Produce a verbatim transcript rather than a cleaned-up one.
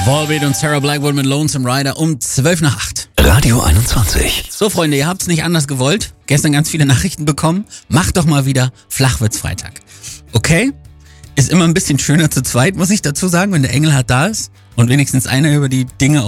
Volbeat und Sarah Blackwood mit Lonesome Rider um zwölf nach acht. Radio einundzwanzig. So, Freunde, ihr habt's nicht anders gewollt. Gestern ganz viele Nachrichten bekommen. Macht doch mal wieder Flachwitz-Freitag. Okay? Ist immer ein bisschen schöner zu zweit, muss ich dazu sagen, wenn der Engelhardt da ist und wenigstens einer über die Dinge